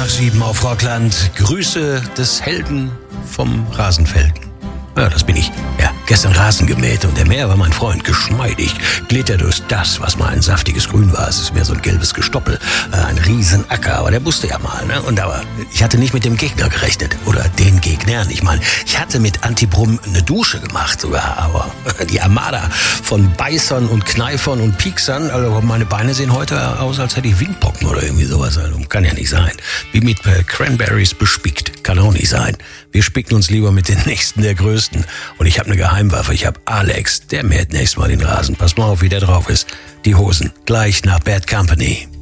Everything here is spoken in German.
7 auf Rockland. Grüße des Helden vom Rasenfelden. Ja, das bin ich. Ja, gestern Rasen gemäht und der Mäher war mein Freund. Geschmeidig glitt er durch das, was mal ein saftiges Grün war. Es ist mehr so ein gelbes Gestoppel. Ein Riesenacker, aber der wusste ja mal. Ne? Aber ich hatte nicht mit dem Gegner gerechnet. Oder den Gegnern. Ich meine, ich hatte mit Antibrum eine Dusche gemacht sogar. Aber die Armada von Beißern und Kneifern und Pieksern. Also meine Beine sehen heute aus, als hätte ich Windpocken oder irgendwie sowas. Also, kann ja nicht sein. Wie mit Cranberries bespickt. Kann auch nicht sein. Wir spicken uns lieber mit den Nächsten der Größten. Und ich habe eine Geheimwaffe. Ich habe Alex. Der mäht nächstes Mal den Rasen. Pass mal auf, wie der drauf ist. Die Hosen. Gleich nach Bad Company.